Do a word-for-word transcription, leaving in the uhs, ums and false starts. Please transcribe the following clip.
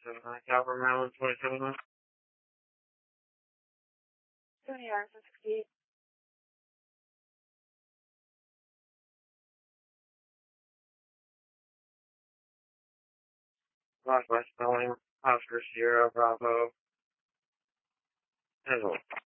twenty-seven, uh, Calvary, Maryland, twenty-seven months. Tony Harrison, sixty-eight. Northwest spelling, Oscar Sierra, Bravo. Hazel.